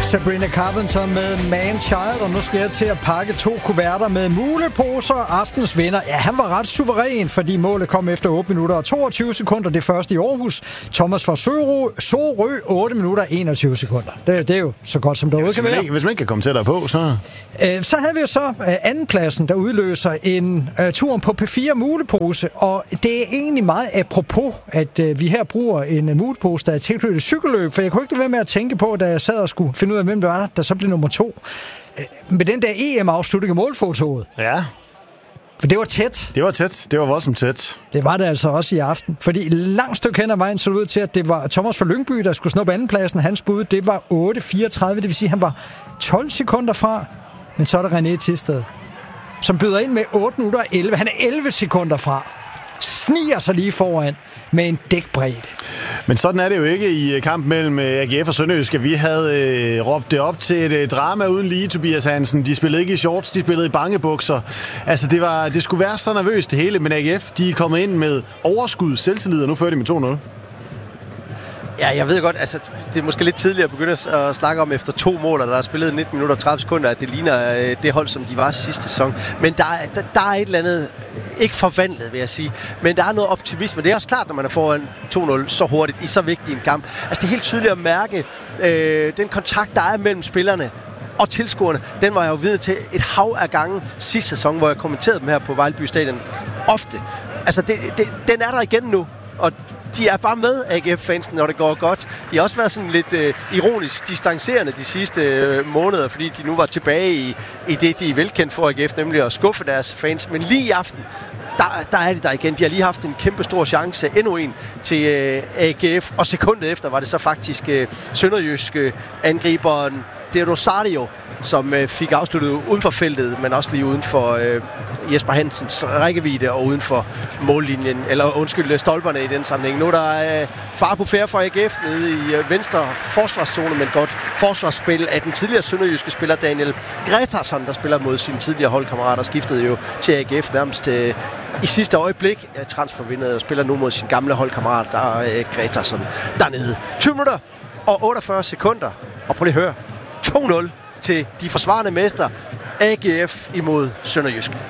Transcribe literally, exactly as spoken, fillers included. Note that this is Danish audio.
Sabrina Carpenter med Man Child, og nu skal jeg til at pakke to kuverter med muleposer. Aftens vinder, ja, han var ret suveræn, fordi målet kom efter otte minutter og toogtyve sekunder. Det første i Aarhus. Thomas fra Sorø, Sorø otte minutter og enogtyve sekunder. Det, det er jo så godt, som det overhovedet kan være. Hvis man ikke kan komme tættere på, så... Øh, så havde vi jo så øh, andenpladsen, der udløser en øh, tur på P fire mulepose, og det er egentlig meget apropos, at øh, vi her bruger en øh, mulepose, der er tilknyttet cykelløb, for jeg kunne ikke lade være med at tænke på, da jeg sad og skulle finde ud af, hvem det var, der så blev nummer to. Øh, med den der E M-afslutning af målfotoet. Ja. For det var tæt. Det var tæt. Det var voldsomt tæt. Det var det altså også i aften. Fordi langt stykke hen ad vejen så det ud til, at det var Thomas fra Lyngby, der skulle snuppe andenpladsen. Hans bud, det var otte fireogtredive, det vil sige, at han var tolv sekunder fra. Men så er der René Thisted, som byder ind med otte minutter og elleve. Han er elleve sekunder fra. Sniger sig lige foran med en dækbredde. Men sådan er det jo ikke i kampen mellem A G F og Sønderjyske. Vi havde øh, råbt det op til et øh, drama uden lige, Tobias Hansen. De spillede ikke i shorts, de spillede i bangebukser. Altså, det, var, det skulle være så nervøst det hele, men A G F, de er kommet ind med overskud, selvtillid, og nu fører de med to nul. Ja, jeg ved godt, altså det er måske lidt tidligere at begynde at snakke om efter to mål, og der er spillet nitten minutter og tredive sekunder, at det ligner øh, det hold, som de var sidste sæson. Men der, der, der er et eller andet, ikke forvandlet, vil jeg sige, men der er noget optimisme. Det er også klart, når man er foran to nul så hurtigt i så vigtig en kamp. Altså det er helt tydeligt at mærke øh, den kontakt, der er mellem spillerne og tilskuerne. Den var jeg jo vidne til et hav af gange sidste sæson, hvor jeg kommenterede dem her på Vejlby Stadion. Ofte. Altså det, det, den er der igen nu, og de er bare med, A G F-fansen, når det går godt. De har også været sådan lidt øh, ironisk distancerende de sidste øh, måneder, fordi de nu var tilbage i, i det, de er velkendt for A G F, nemlig at skuffe deres fans. Men lige i aften, der, der er de der igen. De har lige haft en kæmpe stor chance, endnu en, til øh, A G F. Og sekundet efter var det så faktisk øh, sønderjyske angriberen De Rosario, som øh, fik afsluttet uden for feltet, men også lige uden for øh, Jesper Hansens rækkevidde og uden for mållinjen, eller undskyld, stolperne i den sammenhæng. Nu er der øh, far på færre for A G F nede i øh, venstre forsvarszone, men godt forsvarsspil af den tidligere sønderjyske spiller Daniel Gretarsson, der spiller mod sine tidligere holdkammerater, skiftede jo til A G F nærmest øh, i sidste øjeblik. Øh, transfervindet og spiller nu mod sin gamle holdkammerat, der er øh, Gretarsson dernede. tyve minutter og otteogfyrre sekunder, og prøv lige at høre, to nul til de forsvarende mester A G F imod Sønderjyske.